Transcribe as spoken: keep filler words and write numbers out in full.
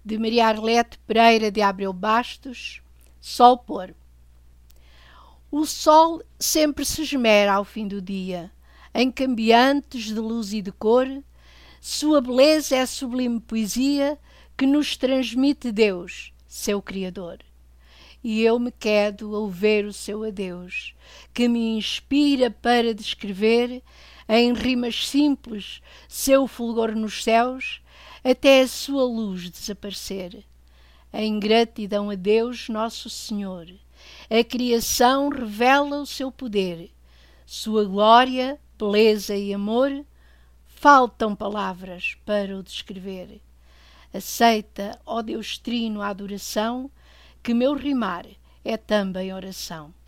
de Maria Arlete Pereira de Abreu Bastos. Sol pôr. O sol sempre se esmera ao fim do dia, em cambiantes de luz e de cor. Sua beleza é sublime poesia que nos transmite Deus, seu Criador. E eu me quedo ao ver o seu adeus, que me inspira para descrever, em rimas simples, seu fulgor nos céus, até a sua luz desaparecer. Em gratidão a Deus Nosso Senhor, a criação revela o seu poder, sua glória, beleza e amor, faltam palavras para o descrever. Aceita, ó Deus Trino, a adoração, que meu rimar é também oração.